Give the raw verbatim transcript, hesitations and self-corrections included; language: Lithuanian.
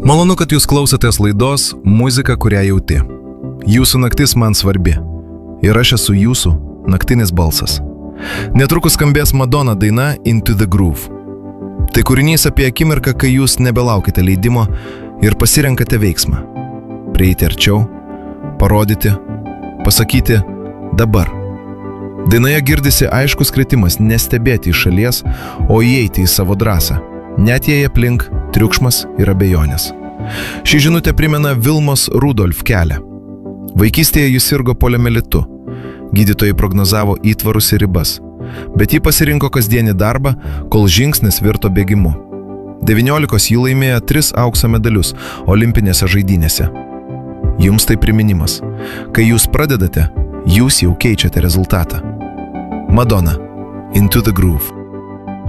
Malonu, kad jūs klausotės laidos Muzika, kurią jauti. Jūsų naktis man svarbi. Ir aš esu jūsų naktinis balsas. Netrukus skambės Madonna daina Into the Groove. Tai kūrinys apie akimirką, kai jūs nebelaukite leidimo ir pasirenkate veiksmą. Prieiti arčiau, parodyti, pasakyti dabar. Dainoje girdisi aiškus kvietimas nestebėti iš šalies, o įeiti į savo drąsą, net jei aplink triukšmas ir abejonės. Ši žinutė primena Vilmos Rudolf kelią. Vaikystėje jis sirgo poliomielitu. Gydytojai prognozavo įtvarus ir ribas, bet ji pasirinko kasdienį darbą, kol žingsnis virto bėgimu. devyniolikos ji laimėjo tris aukso medalius olimpinėse žaidynėse. Jums tai priminimas. Kai jūs pradedate, jūs jau keičiate rezultatą. Madonna, Into the Groove.